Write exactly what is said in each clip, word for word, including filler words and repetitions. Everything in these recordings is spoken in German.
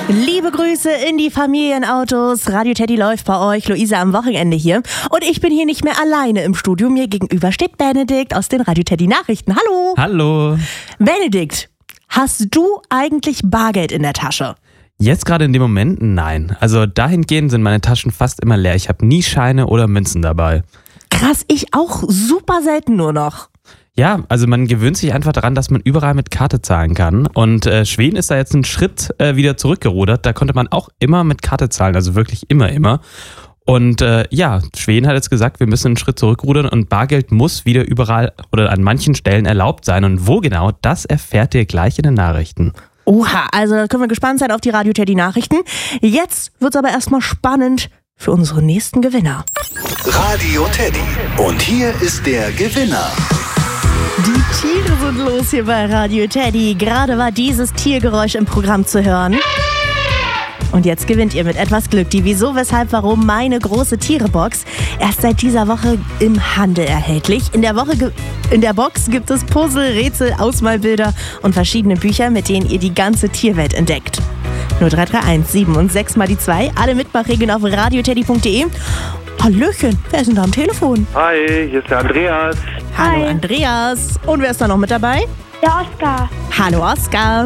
Liebe Grüße in die Familienautos. Radio Teddy läuft bei euch. Luisa am Wochenende hier. Und ich bin hier nicht mehr alleine im Studio. Mir gegenüber steht Benedikt aus den Radio Teddy Nachrichten. Hallo. Hallo. Benedikt, hast du eigentlich Bargeld in der Tasche? Jetzt gerade in dem Moment nein. Also dahingehend sind meine Taschen fast immer leer. Ich habe nie Scheine oder Münzen dabei. Krass, ich auch super selten nur noch. Ja, also man gewöhnt sich einfach daran, dass man überall mit Karte zahlen kann. Und äh, Schweden ist da jetzt einen Schritt äh, wieder zurückgerudert. Da konnte man auch immer mit Karte zahlen, also wirklich immer, immer. Und äh, ja, Schweden hat jetzt gesagt, wir müssen einen Schritt zurückrudern und Bargeld muss wieder überall oder an manchen Stellen erlaubt sein. Und wo genau, das erfährt ihr gleich in den Nachrichten. Oha, also da können wir gespannt sein auf die Radio Teddy Nachrichten. Jetzt wird's aber erstmal spannend für unsere nächsten Gewinner. Radio Teddy. Und hier ist der Gewinner. Die Tiere sind los hier bei Radio Teddy. Gerade war dieses Tiergeräusch im Programm zu hören. Und jetzt gewinnt ihr mit etwas Glück die Wieso, Weshalb, Warum meine große Tiere-Box. Erst seit dieser Woche im Handel erhältlich. In der, Woche ge- in der Box gibt es Puzzle, Rätsel, Ausmalbilder und verschiedene Bücher, mit denen ihr die ganze Tierwelt entdeckt. null drei drei eins sieben und sechs mal die zwei. Alle Mitmachregeln auf radioteddy punkt de. Hallöchen, wer ist denn da am Telefon? Hi, hier ist der Andreas. Hallo Hi. Andreas. Und wer ist da noch mit dabei? Der Oskar. Hallo Oskar.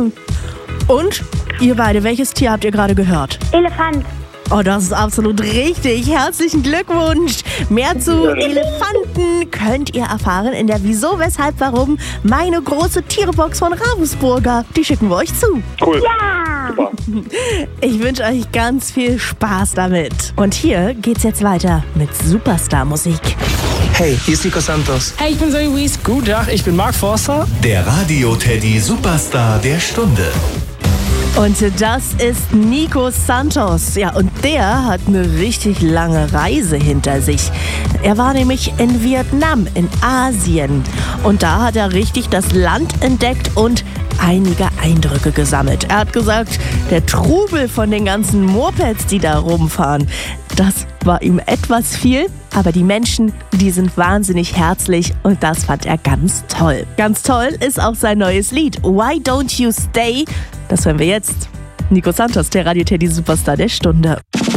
Und ihr beide, welches Tier habt ihr gerade gehört? Elefant. Oh, das ist absolut richtig. Herzlichen Glückwunsch. Mehr zu Elefanten könnt ihr erfahren in der Wieso, Weshalb, Warum meine große Tierebox von Ravensburger. Die schicken wir euch zu. Cool. Ja. Super. Ich wünsche euch ganz viel Spaß damit. Und hier geht's jetzt weiter mit Superstar-Musik. Hey, hier ist Nico Santos. Hey, ich bin Zoe Wies. Guten Tag, ich bin Mark Forster. Der Radio Teddy Superstar der Stunde. Und das ist Nico Santos. Ja, und der hat eine richtig lange Reise hinter sich. Er war nämlich in Vietnam, in Asien. Und da hat er richtig das Land entdeckt und einige Eindrücke gesammelt. Er hat gesagt, der Trubel von den ganzen Mopeds, die da rumfahren, das war ihm etwas viel. Aber die Menschen, die sind wahnsinnig herzlich und das fand er ganz toll. Ganz toll ist auch sein neues Lied, Why Don't You Stay? Das hören wir jetzt. Nico Santos, der Radio Teddy Superstar der Stunde.